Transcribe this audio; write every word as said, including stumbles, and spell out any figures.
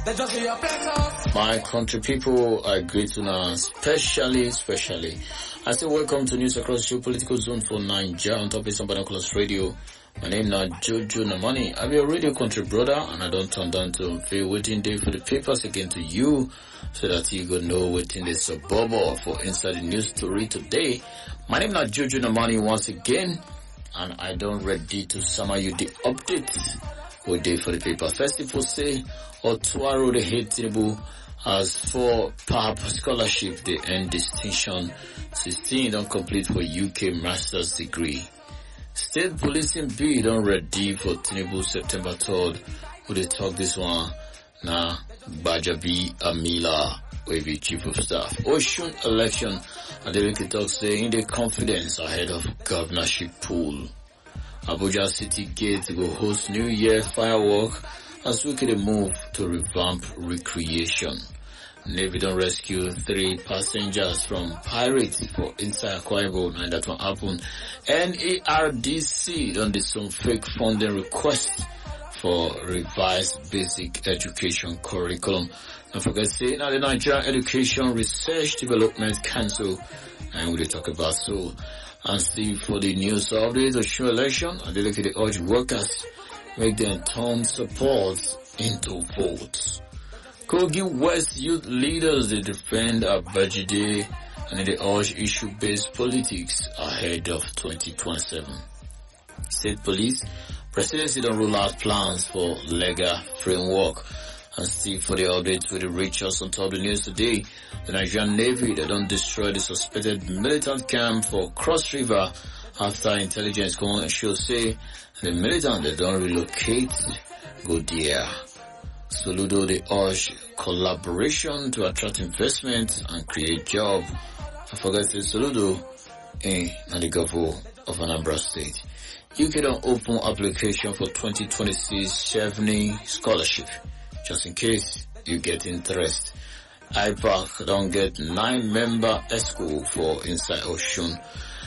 My country people, I greet you now, especially, especially. I say welcome to News Across your political zone for Nigeria on top of some binoculars radio. My name now Jojo Namani. I'm your radio country brother, and I don't turn down to pay waiting day for the papers again to you, so that you go know waiting the suburb for inside the news story today. My name now Jojo Namani once again, and I don't ready to summon you the updates. We day for the paper. First, people say Otuaro the head table as for P A B scholarship, they earn distinction. sixteen don't complete for U K master's degree. State policing bill don't ready for Tinubu September third. Who they talk this one? Nah, Bajabi Amila, will be chief of staff. Oshun election, and they will talk saying the confidence ahead of governorship pool. Abuja City Gate will host New Year firework as we can move to revamp recreation. Navy don't rescue three passengers from pirates for inside Akwa Ibom, and that will happen. N A R D C done did some fake funding requests for revised basic education curriculum. Don't forget to say now the Nigerian Education Research Development Council, and we'll talk about so. And still for the news updates of show election, and they look at the urge workers make them turn support into votes. Kogi West youth leaders, they defend Abajide and they urge issue-based politics ahead of twenty twenty-seven. State police, presidency don't rule out plans for legal framework. And still for the updates with the Richards on top of the news today, the Nigerian Navy, they don't destroy the suspected militant camp for Cross River after intelligence come and show say the militant, they don't relocate, go there. Soludo, they urge collaboration to attract investment and create job. I forget to Soludo in the governor of Anambra State. U K don't open application for twenty twenty-six Chevening scholarship. Just in case you get interest. I PAC don't get nine member ESCO for inside Oshun.